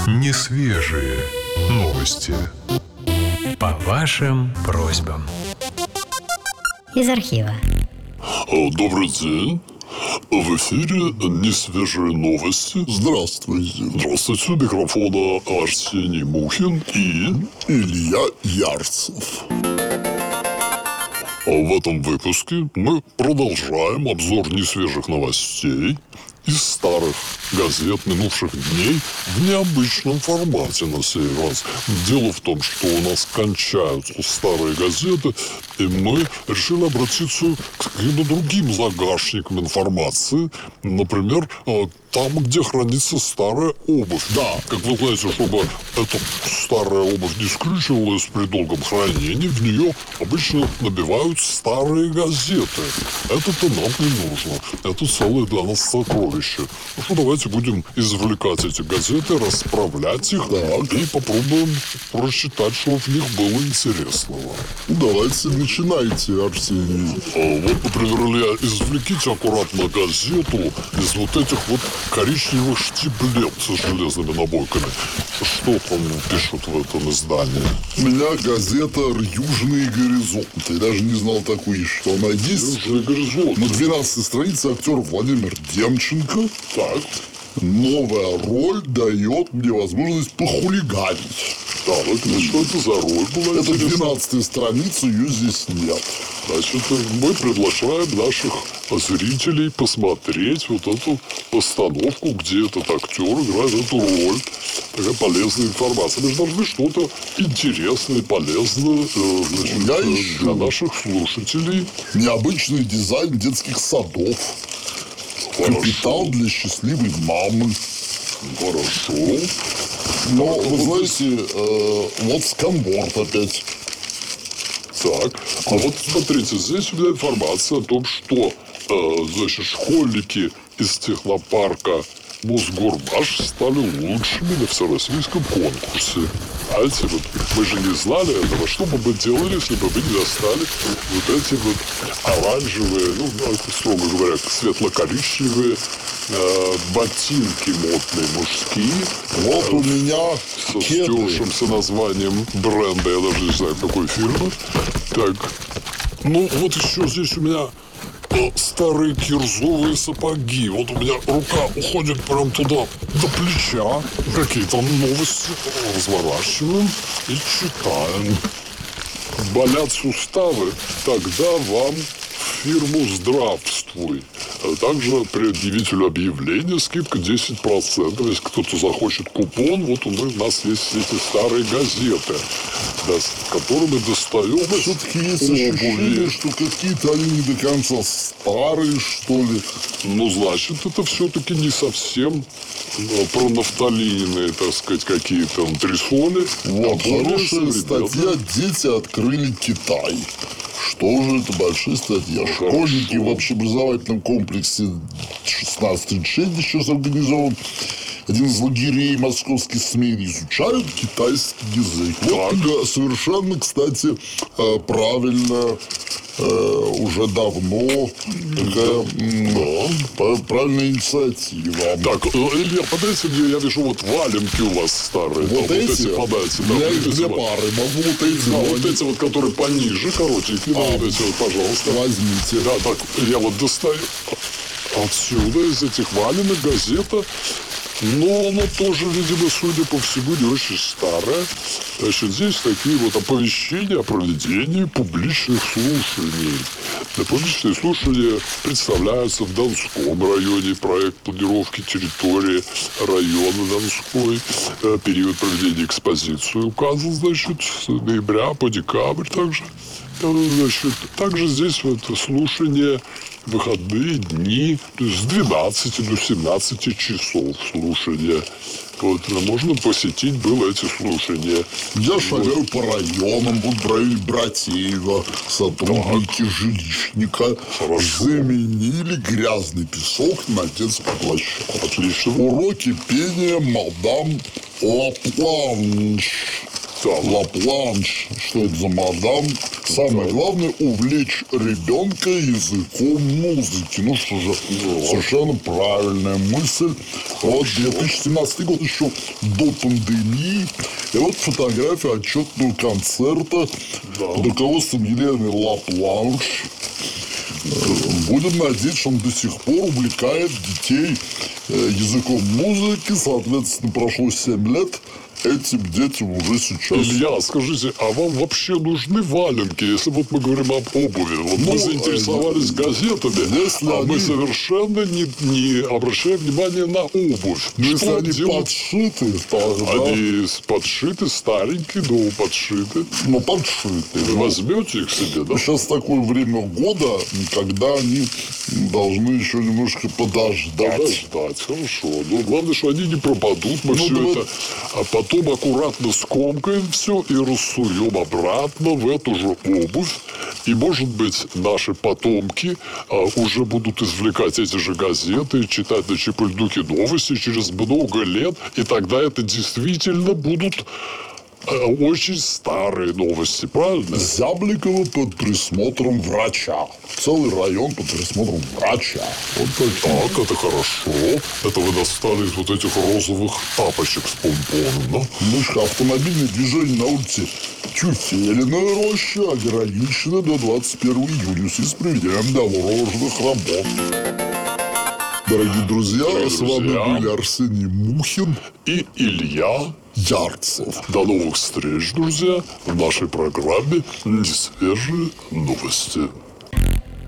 Несвежие новости. По вашим просьбам. Из архива. Добрый день. В эфире несвежие новости. Здравствуйте. Здравствуйте. У микрофона Арсений Мухин и Илья Ярцев. в этом выпуске мы продолжаем обзор несвежих новостей из старых газет минувших дней в необычном формате на сей раз. Дело в том, что у нас кончаются старые газеты, и мы решили обратиться к каким-то другим загашникам информации. Например, там, где хранится старая обувь. Да. Как вы знаете, чтобы эта старая обувь не скрючивалась при долгом хранении, в нее обычно набивают старые газеты. Это-то нам не нужно. Это целое для нас сокровище. Ну что, давайте будем извлекать эти газеты, расправлять их, и попробуем прочитать, что в них было интересного. Давайте начинайте, Арсений. Вот, например, Илья, извлеките аккуратно газету из вот этих вот коричневых штиблет с железными набойками. Что там пишут в этом издании? У меня газета «Южные горизонты». Я даже не знал такой, что она есть. Южный горизонт. На 12-й странице актер Владимир Демченко. Так. Новая роль дает мне возможность похулиганить. Так, что это за роль была? Это 12-я страница, ее здесь нет. Значит, мы приглашаем наших зрителей посмотреть вот эту постановку, где этот актер играет эту роль. Такая полезная информация. Мы же должны что-то интересное, полезное, значит, для наших слушателей. Необычный дизайн детских садов. Капитал для счастливой мамы. Хорошо. Но, вы знаете, вот сканворд опять. Так, а вот смотрите, здесь у меня информация о том, что, значит, школьники из технопарка Мосгорбаш стали лучшими на всероссийском конкурсе. Знаете, вот мы же не знали этого. Что бы мы делали, если бы мы не достали вот эти вот оранжевые, ну, строго говоря, светло-коричневые ботинки модные, мужские. Вот у меня со стершимся названием бренда, я даже не знаю, какой фирмы. Так, ну вот еще здесь у меня старые кирзовые сапоги. Вот у меня рука уходит прям туда, до плеча. Какие-то новости разворачиваем и читаем. Болят суставы? Тогда вам в фирму «Здравствуй». Также предъявителю объявления скидка 10%. Если кто-то захочет купон, вот у нас есть эти старые газеты, да, с которыми достаем. Все-таки есть ощущение, что какие-то они не до конца старые, что ли. Ну, значит, это все-таки не совсем пронафталиновые, так сказать, какие-то антресоли. Вот, хорошая статья «Дети открыли Китай». Что же это большая статья? Школьники в общеобразовательном комплексе 1636 сейчас организован. Один из лагерей московских СМИ изучают китайский язык. Вот, совершенно, кстати, правильно, уже давно такая правильная инициатива. Так, Илья, подайте мне, я вижу, вот валенки у вас старые. Вот да, эти? Вот эти подайте. Да, Я их две пары могу, вот эти. Да, вот эти вот, которые пониже, коротенькие. Да, вот эти вот, пожалуйста. Возьмите. Да, так, я вот достаю отсюда, из этих валенок, газета. Но она тоже, видимо, судя по всему, не очень старая. Значит, здесь такие вот оповещения о проведении публичных слушаний. Публичные слушания представляются в Донском районе. Проект планировки территории района Донской. Период проведения экспозиции указан, значит, с ноября по декабрь также. Значит, также здесь вот слушания в выходные дни, то есть с 12 до 17 часов слушания. Вот, можно посетить было эти слушания. Я шагаю по районам, вот в районе Братеева сотрудники жилищника заменили грязный песок на детскую площадку. Отлично. Уроки пения мадам Лапланш. Ла-Планш, что это за мадам? Самое главное – увлечь ребенка языком музыки. Ну что же, совершенно правильная мысль. Вот 2017 год еще до пандемии. И вот фотография отчетного концерта под руководством Елены Ла-Планш. Будем надеяться, что он до сих пор увлекает детей языком музыки. Соответственно, прошло 7 лет. Этим детям уже сейчас... Илья, скажите, а вам вообще нужны валенки, если вот мы говорим об обуви? Вот мы заинтересовались газетами, мы совершенно не обращаем внимания на обувь. Ну, если они делать? подшиты, тогда... Они подшиты, старенькие, но подшиты. Ну, подшиты. Вы возьмете их себе, да? Сейчас такое время года, когда они должны еще немножко подождать. Подождать, хорошо. Но главное, что они не пропадут. Мы все это... А потом аккуратно скомкаем все и рассуем обратно в эту же обувь. И, может быть, наши потомки уже будут извлекать эти же газеты, читать на Чепыльдуке новости через много лет. И тогда это действительно будут очень старые новости, правильно? Зябликова под присмотром врача. Целый район под присмотром врача. Вот так, это хорошо. Это вы достали из вот этих розовых тапочек с помпоном, да? Ну, автомобильное движение на улице Тюфелиная роща ограничено до 21 июня в связи с проведением дорожных работ. Дорогие друзья, с вами были Арсений Мухин и Илья Ярцев. До новых встреч, друзья, в нашей программе «Несвежие новости».